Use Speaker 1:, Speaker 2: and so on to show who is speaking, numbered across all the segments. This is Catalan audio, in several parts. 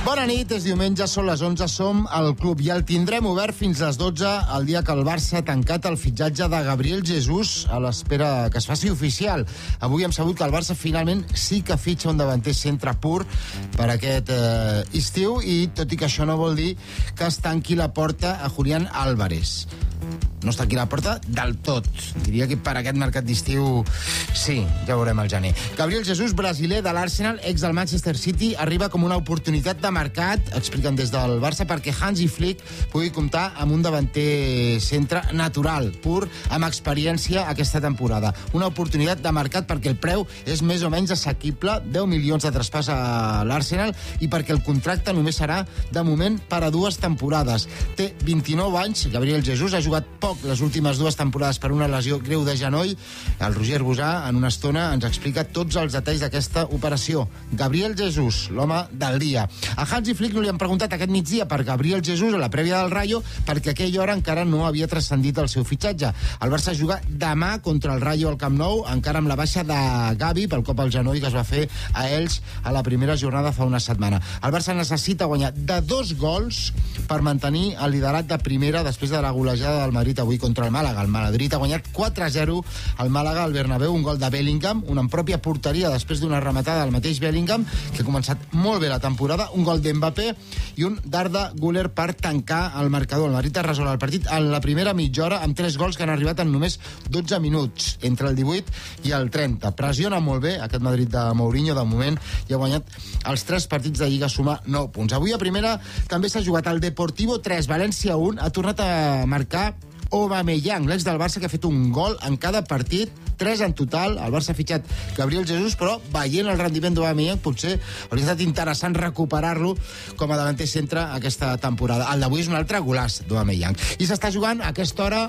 Speaker 1: Bona nit, és diumenge, són les 11, som al club i el tindrem obert fins les 12 el dia que el Barça ha tancat el fitxatge de Gabriel Jesús a l'espera que es faci oficial. Avui hem sabut que el Barça finalment sí que fitxa un davanter centre pur per aquest estiu i tot i que això no vol dir que es tanqui la porta a Julián Álvarez. No està aquí la porta del tot. Diria que per aquest mercat d'estiu sí, ja veurem el gener. Gabriel Jesús, brasiler de l'Arsenal, ex del Manchester City, arriba com una oportunitat de mercat, expliquen des del Barça, perquè Hansi Flick pugui comptar amb un davanter centre natural, pur, amb experiència aquesta temporada. Una oportunitat de mercat perquè el preu és més o menys assequible, 10 milions de traspàs a l'Arsenal, i perquè el contracte només serà, de moment, per a 2 temporades. Té 29 anys, Gabriel Jesús ha jugat poc les últimes 2 temporades per una lesió greu de genoll. El Roger Busà en una estona ens explica tots els detalls d'aquesta operació. Gabriel Jesús, l'home del dia. A Hansi Flick no li han preguntat aquest migdia per Gabriel Jesús a la prèvia del Rayo perquè aquella hora encara no havia transcendit el seu fitxatge. El Barça juga demà contra el Rayo al Camp Nou, encara amb la baixa de Gavi pel cop al genoll que es va fer a ells a la primera jornada fa una setmana. El Barça necessita guanyar de 2 gols per mantenir el liderat de primera després de la golejada del Madrid avui contra el Màlaga. El Madrid ha guanyat 4-0 al Màlaga al Bernabéu, un gol de Bellingham, una en pròpia porteria després d'una rematada del mateix Bellingham, que ha començat molt bé la temporada, un gol d'Mbappé i un d'Arda Güler per tancar el marcador. El Madrid ha resolt el partit en la primera mitja hora amb 3 gols que han arribat en només 12 minuts, entre el 18 i el 30. Pressiona molt bé aquest Madrid de Mourinho, de moment, i ha guanyat els 3 partits de Lliga, suma 9 punts. Avui a primera també s'ha jugat el Deportivo 3, València 1, ha tornat a marcar Aubameyang, l'ex del Barça, que ha fet un gol en cada partit, 3 en total. El Barça ha fitxat Gabriel Jesús, però veient el rendiment d'Aubameyang potser hauria estat interessant recuperar-lo com a davanter centre aquesta temporada. El d'avui és un altre golaç d'Aubameyang. I s'està jugant a aquesta hora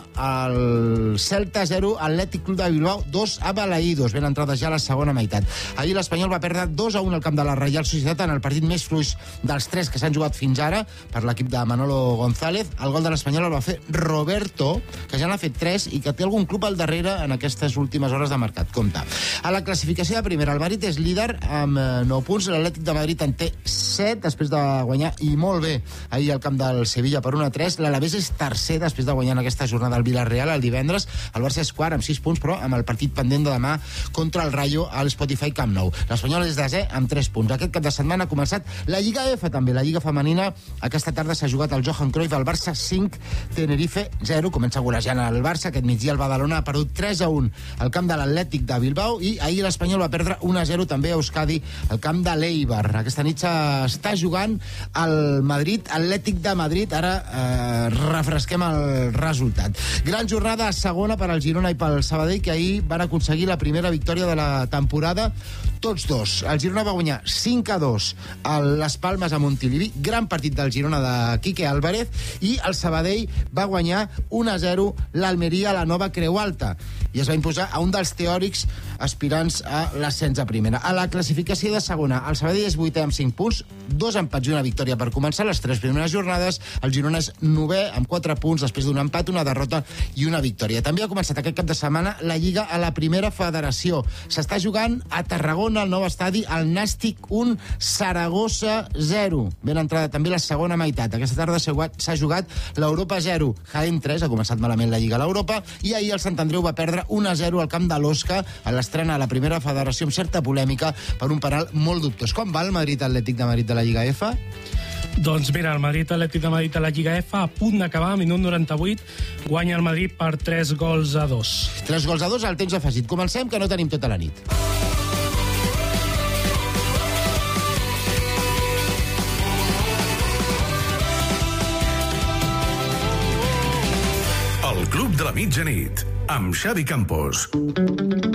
Speaker 1: el Celta 0, Atlètic Club de Bilbao 2 a Balaïdos, ben entrada ja a la segona meitat. Ahir l'Espanyol va perdre 2-1 al camp de la Reial Societat en el partit més fluix dels 3 que s'han jugat fins ara per l'equip de Manolo González. El gol de l'Espanyol el va fer Roberto, que ja n'ha fet 3 i que té algun club al darrere en aquestes últimes hores de mercat. Compte. A la classificació de primera, el Madrid és líder amb 9 punts, l'Atlètic de Madrid en té 7 després de guanyar, i molt bé, ahir al camp del Sevilla per 1-3. L'Alavés és tercer després de guanyar en aquesta jornada el Villarreal el divendres. El Barça és quart amb 6 punts, però amb el partit pendent de demà contra el Rayo al Spotify Camp Nou. L'Espanyol és desè amb 3 punts. Aquest cap de setmana ha començat la Lliga F també, la Lliga Femenina. Aquesta tarda s'ha jugat el Johan Cruyff, el Barça 5, Tenerife 0, comença golejant el Barça. Aquest migdia el Badalona ha perdut 3-1 al camp de l'Atlètic de Bilbao i ahir l'Espanyol va perdre 1-0 també a Euskadi al camp de l'Eibar. Aquesta nit s'està jugant el Madrid, Atlètic de Madrid. Ara refresquem el resultat. Gran jornada a segona per al Girona i pel Sabadell, que ahir van aconseguir la primera victòria de la temporada tots dos. El Girona va guanyar 5-2 a les Palmes a Montilivi, gran partit del Girona de Quique Álvarez, i el Sabadell va guanyar 1-0 l'Almeria a la nova Creu Alta i es va imposar a un dels teòrics aspirants a l'ascens a primera. A la classificació de segona, el Sabadell és 8è amb 5 punts, 2 empats i una victòria per començar les 3 primeres jornades. El Girona és 9è amb 4 punts després d'un empat, una derrota i una victòria. També ha començat aquest cap de setmana la Lliga a la primera federació. S'està jugant a Tarragona, al nou estadi, el Nàstic 1, Saragossa 0. Ben entrada també la segona meitat. Aquesta tarda s'ha jugat l'Europa 0, Jaén 3, ha començat malament la Lliga a l'Europa, i ahir el Sant Andreu va perdre 1-0 al camp de l'Osca a l'estrena a la primera federació amb certa polèmica per un penal molt dubtós. Com va el Madrid Atlètic de Madrid de la Lliga F?
Speaker 2: Doncs mira, el Madrid Atlètic de Madrid a la Lliga F a punt d'acabar, minut 98, guanya el Madrid per 3-2.
Speaker 1: 3-2 al temps afegit. Comencem, que no tenim tota la nit.
Speaker 3: El Club de la Mitjanit, amb Xavi Campos.